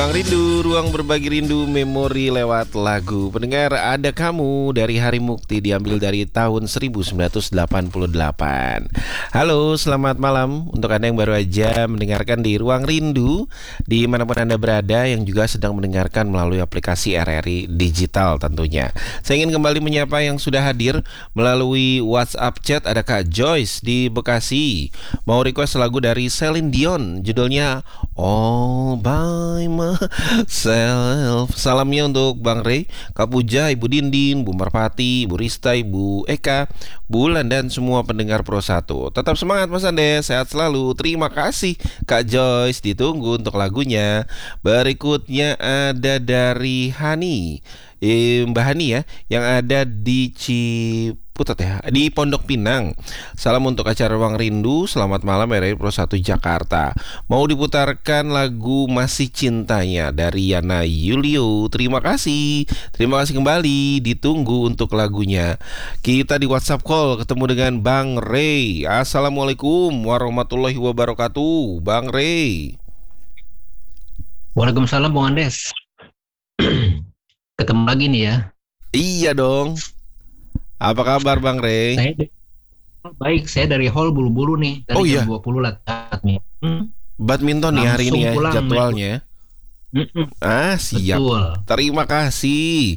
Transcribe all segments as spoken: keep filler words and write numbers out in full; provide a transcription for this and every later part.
Ruang Rindu, ruang berbagi rindu, memori lewat lagu. Pendengar, ada kamu dari Hari Mukti diambil dari tahun seribu sembilan ratus delapan puluh delapan. Halo, selamat malam untuk Anda yang baru aja mendengarkan di Ruang Rindu, dimanapun Anda berada yang juga sedang mendengarkan melalui aplikasi R R I Digital tentunya. Saya ingin kembali menyapa yang sudah hadir melalui WhatsApp chat. Ada Kak Joyce di Bekasi, mau request lagu dari Celine Dion, judulnya All by Myself. Salamnya untuk Bang Rey, Kak Puja, Ibu Dindin, Bu Marpati, Bu Rista, Ibu Eka, Bu Ulan, dan semua pendengar Pro satu. Tetap semangat Mas Andes, sehat selalu. Terima kasih Kak Joyce, ditunggu untuk lagunya. Berikutnya ada dari Hani, eh, Mbak Hani ya, yang ada di Ciputat ya, di Pondok Pinang. Salam untuk acara Ruang Rindu. Selamat malam R R I Pro satu Jakarta. Mau diputarkan lagu Masih Cintanya dari Yana Yulio. Terima kasih. Terima kasih kembali. Ditunggu untuk lagunya. Kita di WhatsApp call ketemu dengan Bang Rey. Assalamualaikum warahmatullahi wabarakatuh. Bang Rey. Waalaikumsalam Bung Andes. Ketemu lagi nih ya. Iya dong. Apa kabar Bang Rey? Saya baik, saya dari hall buru-buru nih. Dari Oh, jam iya? dua puluh latihan nih. Hmm, Badminton nih hari langsung ini ya pulang, jadwalnya. mm-mm, Ah, siap. betul. Terima kasih.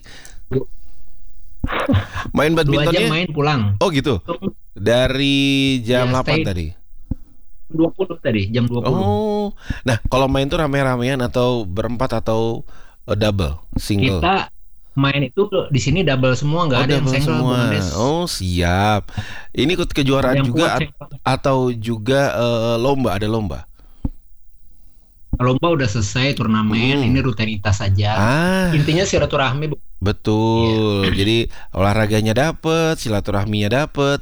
Main Dua jam badmintonnya? main pulang. Oh gitu. Dari jam Ya, delapan stay tadi. dua puluh tadi, jam dua puluh. Oh. Nah, kalau main tuh rame-ramean atau berempat atau eh, double, single? Kita main itu di sini double semua, nggak Oh, ada yang double single Bung semua. Andes. Oh, siap. Ini ikut Ada kejuaraan yang juga kuat, at- single. atau juga eh, lomba, ada lomba? Lomba udah selesai, turnamen, Hmm. ini rutinitas saja. Ah, Intinya silaturahmi, Bu. betul. Jadi olahraganya dapet, silaturahminya dapet,